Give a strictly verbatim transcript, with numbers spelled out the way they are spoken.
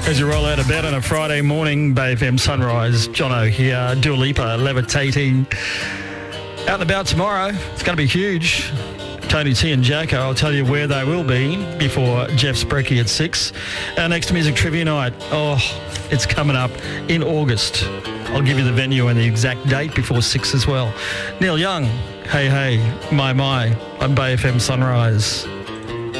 As you roll out of bed on a Friday morning, Bay F M Sunrise, Jono here, Dua Lipa, Levitating. Out and about tomorrow, it's going to be huge. Tony T and Jacko, I'll tell you where they will be before Jeff's brekkie at six. Our next music trivia night, oh, it's coming up in August. I'll give you the venue and the exact date before six as well. Neil Young, Hey Hey, My My, on Bay F M Sunrise.